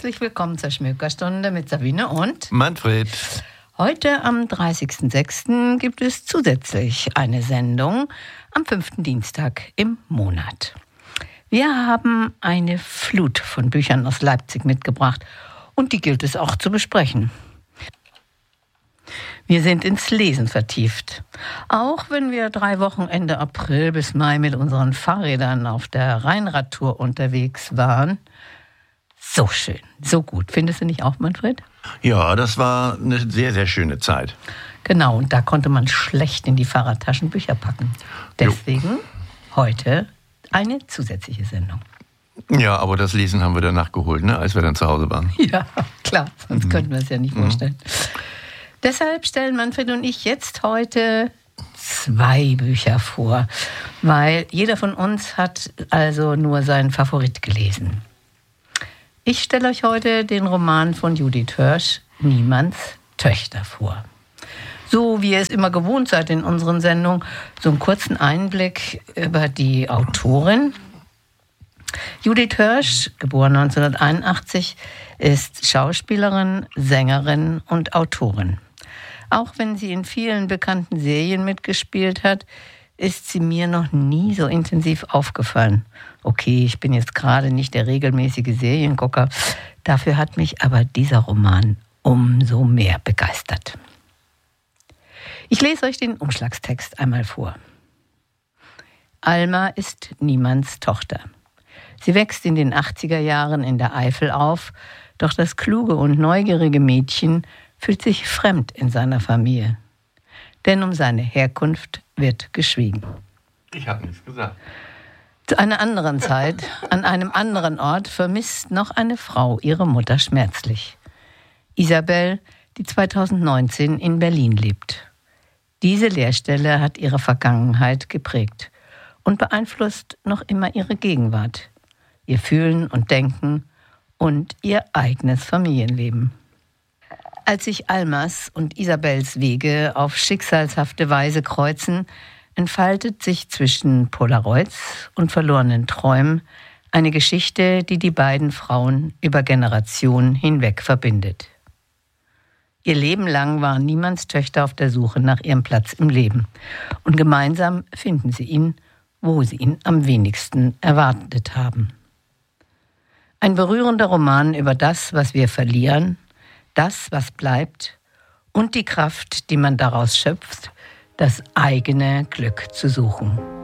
Herzlich willkommen zur Schmökerstunde mit Sabine und Manfred. Heute am 30.06. gibt es zusätzlich eine Sendung am 5. Dienstag im Monat. Wir haben eine Flut von Büchern aus Leipzig mitgebracht und die gilt es auch zu besprechen. Wir sind ins Lesen vertieft. Auch wenn wir 3 Wochen Ende April bis Mai mit unseren Fahrrädern auf der Rheinradtour unterwegs waren. So schön, so gut. Findest du nicht auch, Manfred? Ja, das war eine sehr, sehr schöne Zeit. Genau, und da konnte man schlecht in die Fahrradtaschen Bücher packen. Deswegen heute eine zusätzliche Sendung. Ja, aber das Lesen haben wir danach geholt, ne, als wir dann zu Hause waren. Ja, klar, sonst könnten wir es ja nicht vorstellen. Deshalb stellen Manfred und ich jetzt heute 2 Bücher vor, weil jeder von uns hat also nur seinen Favorit gelesen. Ich stelle euch heute den Roman von Judith Hirsch, Niemands Töchter, vor. So wie ihr es immer gewohnt seid in unseren Sendungen, so einen kurzen Einblick über die Autorin. Judith Hirsch, geboren 1981, ist Schauspielerin, Sängerin und Autorin. Auch wenn sie in vielen bekannten Serien mitgespielt hat, ist sie mir noch nie so intensiv aufgefallen. Okay, ich bin jetzt gerade nicht der regelmäßige Seriengucker. Dafür hat mich aber dieser Roman umso mehr begeistert. Ich lese euch den Umschlagstext einmal vor. Alma ist Niemands Tochter. Sie wächst in den 80er Jahren in der Eifel auf, doch das kluge und neugierige Mädchen fühlt sich fremd in seiner Familie. Denn um seine Herkunft wird geschwiegen. Ich habe nichts gesagt. Zu einer anderen Zeit, an einem anderen Ort, vermisst noch eine Frau ihre Mutter schmerzlich. Isabel, die 2019 in Berlin lebt. Diese Lehrstelle hat ihre Vergangenheit geprägt und beeinflusst noch immer ihre Gegenwart, ihr Fühlen und Denken und ihr eigenes Familienleben. Als sich Almas und Isabels Wege auf schicksalshafte Weise kreuzen, entfaltet sich zwischen Polaroids und verlorenen Träumen eine Geschichte, die die beiden Frauen über Generationen hinweg verbindet. Ihr Leben lang waren Niemands Töchter auf der Suche nach ihrem Platz im Leben. Und gemeinsam finden sie ihn, wo sie ihn am wenigsten erwartet haben. Ein berührender Roman über das, was wir verlieren, das, was bleibt und die Kraft, die man daraus schöpft, das eigene Glück zu suchen.